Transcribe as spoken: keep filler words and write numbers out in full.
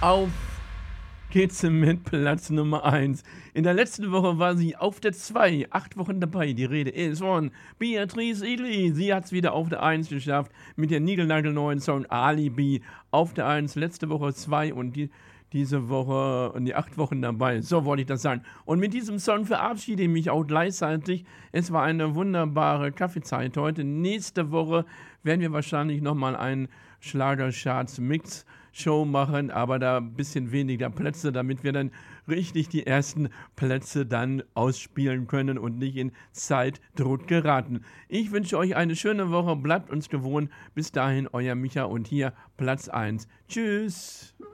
Auf geht's mit Platz Nummer eins. In der letzten Woche war sie auf der zwei, acht Wochen dabei. Die Rede ist von Beatrice Egli. Sie hat's wieder auf der eins geschafft mit dem niegelnagelneuen Song Alibi auf der eins. Letzte Woche zwei und die, diese Woche und die acht Wochen dabei. So wollte ich das sagen. Und mit diesem Song verabschiede ich mich auch gleichzeitig. Es war eine wunderbare Kaffeezeit heute. Nächste Woche werden wir wahrscheinlich nochmal einen Schlagercharts-Mix Show machen, aber da ein bisschen weniger Plätze, damit wir dann richtig die ersten Plätze dann ausspielen können und nicht in Zeitdruck geraten. Ich wünsche euch eine schöne Woche, bleibt uns gewohnt. Bis dahin, euer Micha und hier Platz eins. Tschüss.